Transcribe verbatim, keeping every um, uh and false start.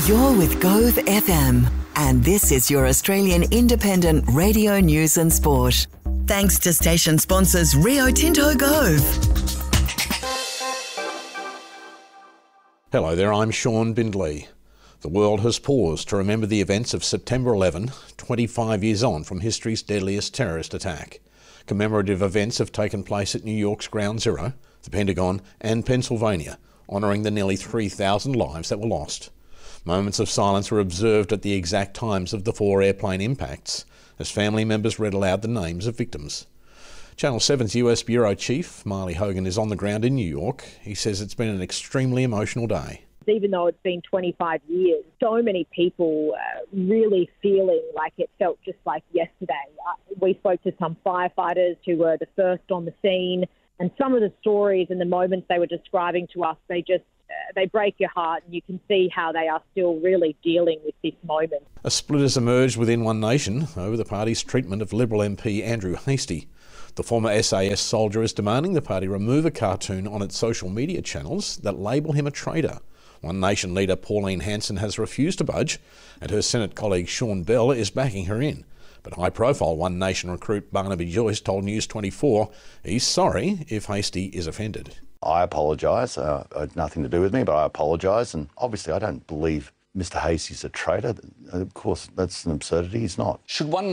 You're with Gove F M, and this is your Australian independent radio news and sport. Thanks to station sponsors Rio Tinto Gove. Hello there, I'm Sean Bindley. The world has paused to remember the events of September eleventh, twenty-five years on from history's deadliest terrorist attack. Commemorative events have taken place at New York's Ground Zero, the Pentagon and Pennsylvania, honouring the nearly three thousand lives that were lost. Moments of silence were observed at the exact times of the four airplane impacts, as family members read aloud the names of victims. Channel seven's U S Bureau Chief, Marley Hogan, is on the ground in New York. He says it's been an extremely emotional day. Even though it's been twenty-five years, so many people uh, really feeling like it felt just like yesterday. Uh, we spoke to some firefighters who were the first on the scene, and some of the stories and the moments they were describing to us, they just uh, they break your heart, and you can see how they are still really dealing with this moment. A split has emerged within One Nation over the party's treatment of Liberal M P Andrew Hastie. The former S A S soldier is demanding the party remove a cartoon on its social media channels that label him a traitor. One Nation leader Pauline Hanson has refused to budge, and her Senate colleague Sean Bell is backing her in. But high-profile One Nation recruit Barnaby Joyce told News twenty-four he's sorry if Hastie is offended. I apologise. Uh, it had nothing to do with me, but I apologise. And obviously I don't believe Mister Hastie's a traitor. Of course, that's an absurdity. He's not. Should One